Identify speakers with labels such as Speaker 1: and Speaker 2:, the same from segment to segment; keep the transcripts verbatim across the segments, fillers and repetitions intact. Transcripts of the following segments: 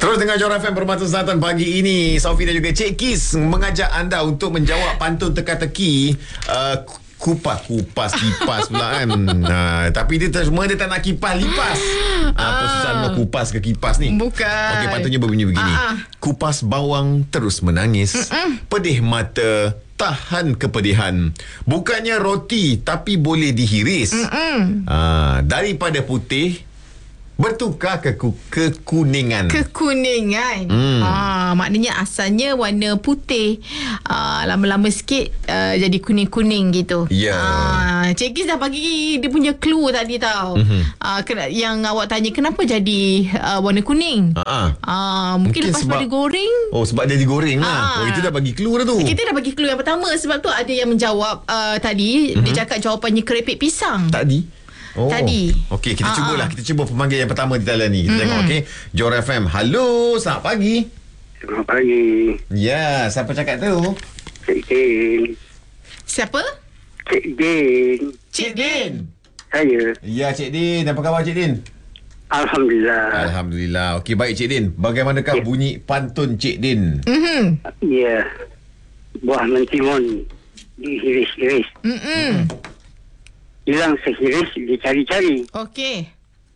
Speaker 1: Terus dengan Johor F M Permata Selatan pagi ini, Sofi dan juga Cik Kis mengajak anda untuk menjawab pantun teka-teki uh, kupas kupas kipas pula kan. Ha, tapi dia semua dia tak nak kipas lipas. Apa ah. susah nak kupas ke kipas ni?
Speaker 2: Bukan.
Speaker 1: Okey, pantunnya berbunyi begini. Ah. Kupas bawang terus menangis. Mm-mm. Pedih mata tahan kepedihan. Bukannya roti tapi boleh dihiris. Ha, daripada putih bertukar ke kekuningan.
Speaker 2: Kekuningan. Hmm. Ah, maknanya asalnya warna putih. Ah, lama-lama sikit uh, jadi kuning-kuning gitu.
Speaker 1: Ya. Yeah.
Speaker 2: Ah, Cik Kis dah bagi dia punya clue tadi tau. Mm-hmm. Ah, yang awak tanya kenapa jadi uh, warna kuning?
Speaker 1: Uh-huh.
Speaker 2: Ah, mungkin, mungkin lepas sebab, digoreng.
Speaker 1: Oh, sebab dia digoreng lah.
Speaker 2: Ah.
Speaker 1: Oh, itu dah bagi clue dah tu.
Speaker 2: Kita dah bagi clue yang pertama. Sebab tu ada yang menjawab uh, tadi. Mm-hmm. Dia cakap jawapannya keripik pisang.
Speaker 1: Tadi? Oh. Tadi. Okey, kita uh-huh. cubalah. Kita cuba pemanggil yang pertama di talian ni. Kita mm-hmm. tengok, okey. Johor F M. Halo, selamat pagi.
Speaker 3: Selamat pagi.
Speaker 1: Ya, siapa cakap tu?
Speaker 3: Cik Din.
Speaker 2: Siapa?
Speaker 3: Cik Din.
Speaker 2: Cik Din.
Speaker 3: Saya.
Speaker 1: Ya, Cik Din. Apa khabar Cik Din?
Speaker 3: Alhamdulillah.
Speaker 1: Alhamdulillah. Okey, baik Cik Din. Bagaimanakah ya. bunyi pantun Cik Din?
Speaker 2: Mhm.
Speaker 3: Ya. Buah mentimun dihiris-hiris.
Speaker 2: Mhm.
Speaker 3: Hilang sehiris dicari-cari.
Speaker 2: Okey.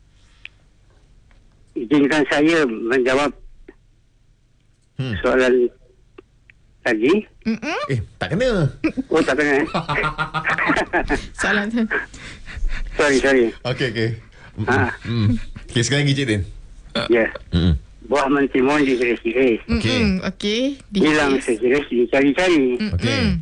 Speaker 3: Izinkan saya menjawab hmm. soalan tadi.
Speaker 2: Mm-mm.
Speaker 1: Eh, tak kena.
Speaker 3: Oh, tak kena.
Speaker 2: Soalan tu.
Speaker 3: Sorry, sorry.
Speaker 1: Okey, okey.
Speaker 3: Ha.
Speaker 1: Hmm. Okey, sekali lagi Cik Din.
Speaker 3: Ya.
Speaker 1: Hmm.
Speaker 3: Buah mentimun dihiris-hiris.
Speaker 1: Okey.
Speaker 2: Okey.
Speaker 3: Hilang sehiris dicari-cari.
Speaker 1: Okey.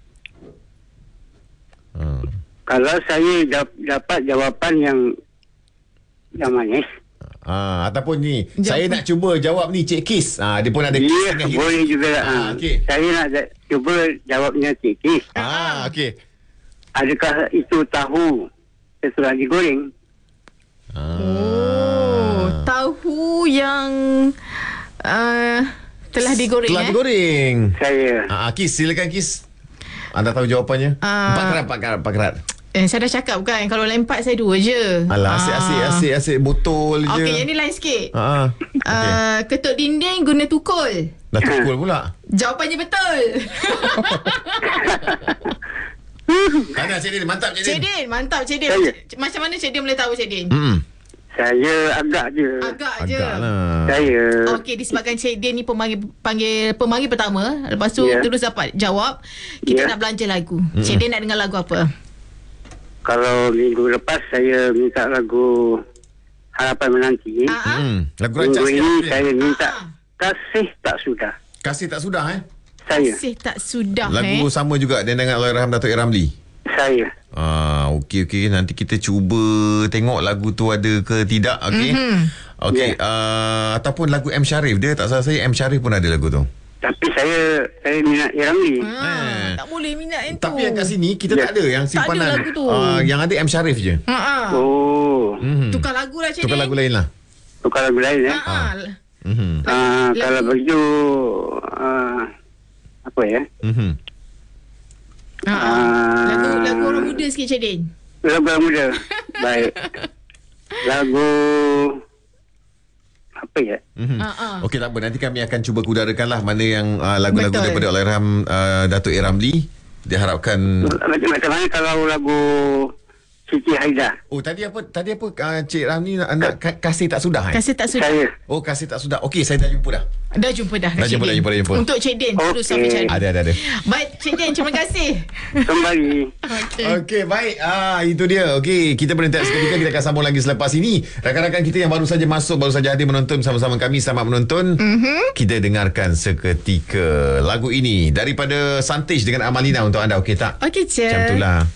Speaker 1: Hmm.
Speaker 3: Kalau saya dap- dapat jawapan yang yang manis.
Speaker 1: Ah, ataupun ni, Jawab. saya nak cuba jawab ni Cik Kis. Ah, dia pun ada
Speaker 3: ya,
Speaker 1: Kis dengan Kis.
Speaker 3: Boleh juga.
Speaker 1: Ah, okey.
Speaker 3: Saya nak da- cuba jawabnya Cik Kis.
Speaker 1: Ah, okey.
Speaker 3: Adakah itu tahu setelah digoreng?
Speaker 1: Ah.
Speaker 2: Oh, tahu yang uh, telah digoreng.
Speaker 1: Telah
Speaker 2: eh?
Speaker 1: digoreng.
Speaker 3: Saya.
Speaker 1: Ah, Kis, silakan Kis. Anda tahu jawapannya?
Speaker 2: Uh,
Speaker 1: empat kerat, empat kerat, empat kerat.
Speaker 2: Eh, saya dah cakap kan, kalau lempat saya dua je.
Speaker 1: Alah, asyik, asyik, asyik, asyik botol je.
Speaker 2: Okey, yang ni lain sikit.
Speaker 1: Ha.
Speaker 2: Okay. Uh, ketuk dinding guna tukul.
Speaker 1: Dah tukul pula.
Speaker 2: Jawapannya betul.
Speaker 1: Ada Cik Din, mantap Cik Din.
Speaker 2: Cik Din, mantap Cik Din.
Speaker 3: Saya.
Speaker 2: Macam mana Cik Din boleh tahu Cik Din?
Speaker 1: Hmm.
Speaker 3: Saya agak je.
Speaker 2: Agak je.
Speaker 1: Agaklah.
Speaker 3: Saya.
Speaker 2: Okey, disebabkan Cik Din ni pemanggil panggil pemanggil pertama, lepas tu
Speaker 3: yeah.
Speaker 2: terus dapat jawab, kita
Speaker 3: yeah.
Speaker 2: nak belanja lagu. Mm-hmm. Cik Din nak dengar lagu apa?
Speaker 3: Kalau minggu lepas saya minta lagu Harapan Menanti.
Speaker 2: Ah,
Speaker 1: Hmm. Lagu
Speaker 3: Minggu
Speaker 1: rancak
Speaker 3: ini
Speaker 1: sikit.
Speaker 3: saya minta
Speaker 2: Ah.
Speaker 3: Kasih Tak Sudah.
Speaker 1: Kasih tak sudah eh?
Speaker 3: Saya.
Speaker 2: Kasih tak sudah
Speaker 1: Lagu
Speaker 2: eh.
Speaker 1: sama juga dengan Allahyarham Datuk A. Ramli.
Speaker 3: Saya.
Speaker 1: Ah, okey okey, nanti kita cuba tengok lagu tu ada ke tidak, okey.
Speaker 2: Mm-hmm.
Speaker 1: Okey,
Speaker 3: Yeah.
Speaker 1: uh, ataupun lagu M Sharif, dia tak salah saya M Sharif pun ada lagu tu.
Speaker 3: Tapi saya saya minat Iramli.
Speaker 2: Ah,
Speaker 1: Eh.
Speaker 2: tak boleh minat yang tu.
Speaker 1: Tapi yang kat sini kita
Speaker 3: Yeah.
Speaker 1: tak ada yang
Speaker 2: Tak ada
Speaker 1: simpanan.
Speaker 2: lagu tu.
Speaker 1: Uh, yang ada M Sharif je.
Speaker 2: Ha ah.
Speaker 3: Oh.
Speaker 1: Mhm.
Speaker 2: Tukar lagu lah Cik
Speaker 1: Tukar
Speaker 2: Din.
Speaker 1: lagu lain lah.
Speaker 3: Tukar lagu lain eh.
Speaker 2: Ha ah.
Speaker 1: Mhm.
Speaker 3: Ah,
Speaker 2: Lagu-
Speaker 3: kalau begitu ah, apa ya?
Speaker 1: Mhm.
Speaker 2: Ha ah.
Speaker 3: Ah.
Speaker 2: Lagu lagu orang muda sikit Cik Din.
Speaker 3: Lagu yang muda. Baik. Lagu apa ya?
Speaker 1: Mhm.
Speaker 2: Ha ah.
Speaker 1: Okey, tak apa, nanti kami akan cuba kudarakanlah mana yang uh, lagu-lagu
Speaker 2: Betul.
Speaker 1: daripada Allahyarham uh, Datuk A. Ramli. Diharapkan.
Speaker 3: Macam macam mana kalau lagu Siti Haida?
Speaker 1: Oh, tadi apa tadi apa uh, Cik Ramli nak, nak ka- kasih tak sudah eh?
Speaker 2: Kasih tak sudah.
Speaker 3: Saya.
Speaker 1: Oh, kasih tak sudah. Okey, saya dah jumpa dah.
Speaker 2: Dah jumpa dah.
Speaker 1: Dah
Speaker 2: Cik
Speaker 1: jumpa, dah
Speaker 2: Din.
Speaker 1: jumpa, dah jumpa.
Speaker 2: Untuk Cik Din terus
Speaker 3: Okey.
Speaker 2: sampai cari.
Speaker 1: Ada ada ada.
Speaker 2: Baik Cik Din, terima kasih.
Speaker 3: Kembali.
Speaker 2: Okey.
Speaker 1: Okey, baik. Ah, itu dia. Okey, kita berhenti seketika, kita akan sambung lagi selepas ini. Rakan-rakan kita yang baru saja masuk, baru saja hadir menonton bersama-sama kami, selamat menonton.
Speaker 2: Mhm.
Speaker 1: Kita dengarkan seketika lagu ini daripada Santish dengan Amalina untuk anda. Okey tak?
Speaker 2: Okey, Cik.
Speaker 1: Macam itulah.